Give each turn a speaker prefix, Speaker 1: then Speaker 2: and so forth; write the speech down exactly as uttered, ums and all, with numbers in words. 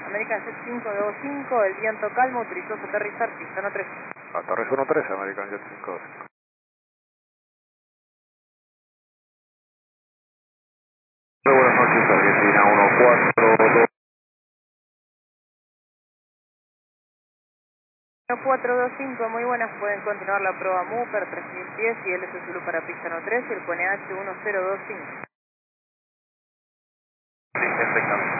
Speaker 1: American Jet cinco dos cinco, el viento calmo, autorizó su aterrizar, pista uno tres.
Speaker 2: Aterriza uno tres, American Jet cinco dos cinco. Buenas noches, Argentina uno cuatro dos.
Speaker 1: uno cuatro dos cinco, muy buenas, pueden continuar la prueba Mooper tres mil diez y L S Zulu para pista uno tres y el P N H uno cero dos cinco.
Speaker 2: Sí, perfecto.